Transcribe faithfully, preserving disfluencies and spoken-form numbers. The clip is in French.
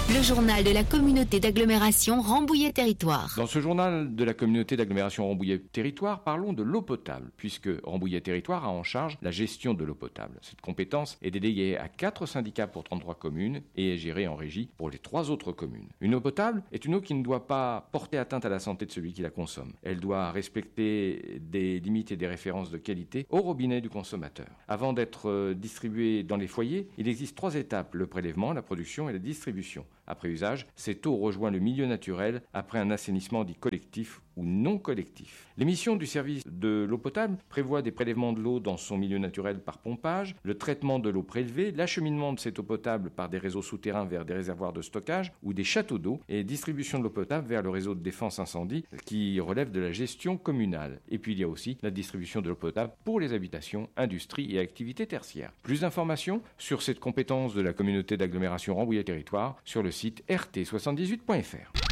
Le journal de la communauté d'agglomération Rambouillet-Territoire. Dans ce journal de la communauté d'agglomération Rambouillet-Territoire, parlons de l'eau potable, puisque Rambouillet-Territoire a en charge la gestion de l'eau potable. Cette compétence est déléguée à quatre syndicats pour trente-trois communes et est gérée en régie pour les trois autres communes. Une eau potable est une eau qui ne doit pas porter atteinte à la santé de celui qui la consomme. Elle doit respecter des limites et des références de qualité au robinet du consommateur. Avant d'être distribuée dans les foyers, il existe trois étapes: le prélèvement, la production et la distribution. Après usage, cette eau rejoint le milieu naturel après un assainissement dit collectif ou non collectif. Les missions du service de l'eau potable prévoient des prélèvements de l'eau dans son milieu naturel par pompage, le traitement de l'eau prélevée, l'acheminement de cette eau potable par des réseaux souterrains vers des réservoirs de stockage ou des châteaux d'eau et distribution de l'eau potable vers le réseau de défense incendie qui relève de la gestion communale. Et puis il y a aussi la distribution de l'eau potable pour les habitations, industries et activités tertiaires. Plus d'informations sur cette compétence de la communauté d'agglomération Rambouillet-Territoire sur le site r t soixante-dix-huit point f r.